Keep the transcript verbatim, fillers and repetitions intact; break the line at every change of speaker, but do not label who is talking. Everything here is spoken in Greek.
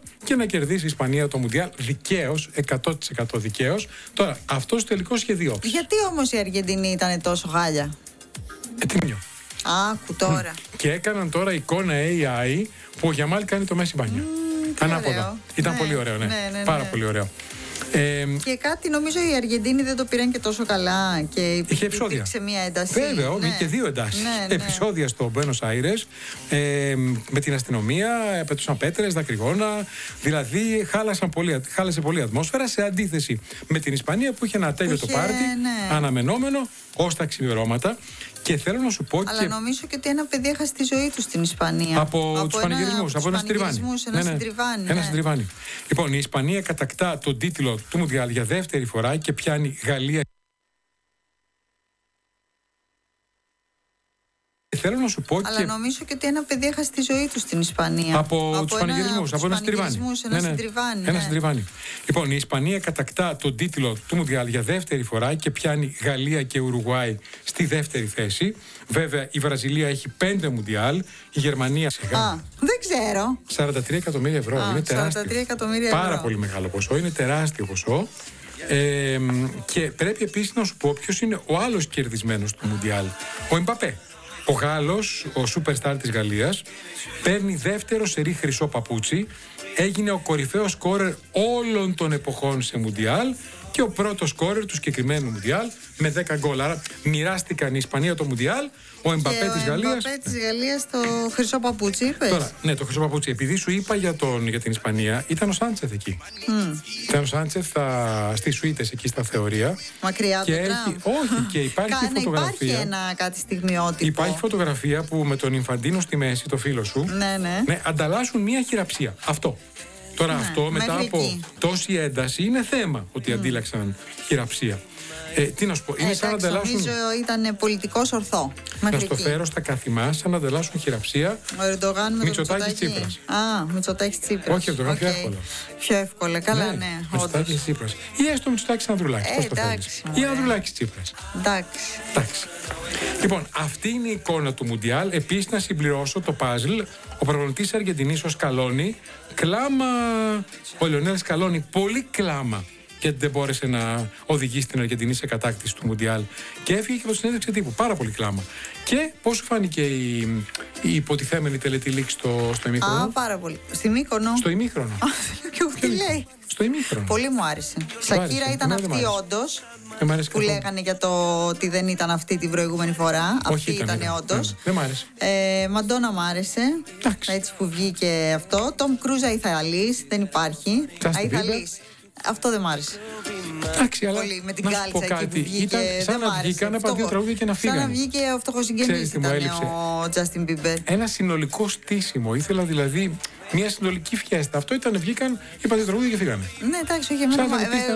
και να κερδίσει η Ισπανία το Μουντιάλ δικαίως, εκατό τοις εκατό δικαίως. Τώρα, αυτός τελικός σχεδίο.
Γιατί όμως η Αργεντινή ήταν τόσο χάλια?
Ε, τίμιο.
Άκου τώρα.
Mm. Και έκαναν τώρα εικόνα έι άι που ο Γιαμάλ κάνει το Μέση μπάνια.
Mm,
Ανάποδα. Ήταν
ναι,
πολύ ωραίο, ναι.
ναι, ναι, ναι.
Πάρα πολύ ωραίο. Ε,
και κάτι νομίζω οι Αργεντίνοι δεν το πήραν και τόσο καλά και
είχε επεισόδια.
Υπήρξε μια ένταση.
Βέβαια,
ναι.
είχε και δύο εντάσεις.
Ναι, ναι.
Επεισόδια στο Μπένος Άιρες ε, με την αστυνομία, πετούσαν πέτρες, δακρυγόνα. Δηλαδή χάλασαν πολύ, χάλασε πολύ ατμόσφαιρα σε αντίθεση με την Ισπανία που είχε ένα τέλειο το πάρτι, ναι. αναμενόμενο ως τα ξημερώματα. Και θέλω να σου πω.
Αλλά
και...
νομίζω και ότι ένα παιδί έχασε τη ζωή του στην Ισπανία.
Από, από τους πανηγυρισμούς, από ένα συντριβάνι.
Ένα
ναι, ναι.
συντριβάνι.
Ένα
ναι.
συντριβάνι. Λοιπόν, η Ισπανία κατακτά τον τίτλο του Μουντιάλ για δεύτερη φορά και πιάνει Γαλλία. Θέλω να σου πω.
Αλλά
και...
νομίζω και ότι ένα παιδί έχασε τη ζωή του στην Ισπανία.
Από, από τους πανηγυρισμούς, από ένα συντριβάνι.
Ένα,
ναι, ναι.
συντριβάνι,
ένα
ναι.
συντριβάνι. Λοιπόν, η Ισπανία κατακτά τον τίτλο του Μουντιάλ για δεύτερη φορά και πιάνει Γαλλία και Ουρουγουάη στη δεύτερη θέση. Βέβαια, η Βραζιλία έχει πέντε Μουντιάλ, η Γερμανία σε
Α, δεν ξέρω.
σαράντα τρία εκατομμύρια ευρώ. Α, είναι τεράστιο.
σαράντα τρία εκατομμύρια ευρώ.
Πάρα πολύ μεγάλο ποσό. Είναι τεράστιο ποσό. Ε, και πρέπει επίσης να σου πω ποιος είναι ο άλλος κερδισμένος του Μουντιάλ. Ο Εμπαπέ. Ο Γάλλος, ο superstar της Γαλλίας, παίρνει δεύτερο σερί χρυσό παπούτσι, έγινε ο κορυφαίος σκόρερ όλων των εποχών σε Μουντιάλ και ο πρώτος σκόρερ του συγκεκριμένου Μουντιάλ με δέκα γκολ. Άρα μοιράστηκαν η Ισπανία το Μουντιάλ, ο Εμπαπέ της Γαλλίας.
Ο Εμπαπέ της Γαλλίας το χρυσό παπούτσι, είπες.
Τώρα, ναι, το χρυσό παπούτσι. Επειδή σου είπα για, τον, για την Ισπανία, ήταν ο Σάντσεθ εκεί. Mm. Ήταν ο Σάντσεθ στις σουίτες εκεί στα θεωρία.
Μακριά από
και
το
έχει, όχι, και υπάρχει
Κα,
φωτογραφία.
Υπάρχει ένα κάτι στιγμιότυπο.
Υπάρχει φωτογραφία που με τον Ινφαντίνο στη μέση, το φίλο σου,
ναι, ναι.
Ναι, ανταλλάσσουν μία χειραψία. Αυτό. Τώρα ναι, αυτό μετά από εκεί. Τόση ένταση είναι θέμα ότι mm. αντίλαξαν χειραψία. Ε, τι να σου πω, είναι ε, σαν να ανταλλάσσουν.
Νομίζω ήταν πολιτικός ορθό.
Να στο φέρω στα καθημά, σαν να ανταλλάσσουν χειραψία.
Ο Ερντογάν με
Μητσοτάκης Τσίπρας.
Α, Μητσοτάκης Τσίπρας.
Όχι, Ερντογάν, okay. πιο εύκολα.
Πιο εύκολα, καλά, ναι. ναι
Μητσοτάκης Τσίπρας. Ή έστω Μητσοτάκης Ανδρουλάκης.
Ε,
πώς το θέλεις. Ή Ανδρουλάκης Τσίπρας.
Εντάξει.
Εντάξει. Λοιπόν, αυτή είναι η εικόνα του Μουντιάλ. Επίσης, να συμπληρώσω το παζλ. Ο προπονητής Αργεντινής, ο Σκαλόνι, κλάμα. Ο Λεωνέλ Σκαλόνι, πολύ κλάμα. Γιατί δεν μπόρεσε να οδηγήσει την Αργεντινή σε κατάκτηση του Μουντιάλ. Και έφυγε και από τη συνέντευξη τύπου. Πάρα πολύ κλάμα. Και πώς σου φάνηκε η, η υποτιθέμενη τελετή λήξη στο, στο ημίχρονο?
Α, πάρα πολύ. Στη Μύκονο.
Στο ημίχρονο.
Και εγώ τι λέει.
Στο ημίχρονο.
Πολύ μου άρεσε. Σακύρα ήταν αυτή όντως. Που λέγανε για το ότι δεν ήταν αυτή την προηγούμενη φορά.
Όχι,
αυτή ήταν, ήταν όντως.
Δεν μ' άρεσε.
Ε, Μαντόνα μ' άρεσε.
Εντάξει.
Έτσι που βγήκε αυτό. Τομ Κρούζ Αϊθαλής. Δεν υπάρχει. Αϊθαλής. Αυτό δεν μ' άρεσε.
Εντάξει, αλλά
πολύ, με την
να
κάλτσα
σου πω κάτι.
Εκεί που βγήκε,
ήταν σαν να βγήκαν από δύο τραγούδια και να φύγανε.
Σαν να βγήκε ο φτωχοσυγγενής ήταν ο Justin Bieber.
Ένα συνολικό στήσιμο. Ήθελα δηλαδή μια συνολική φιέστα. Αυτό ήταν, βγήκαν, είπαν δύο τραγούδια και φύγανε.
Ναι, εντάξει, όχι εμένα.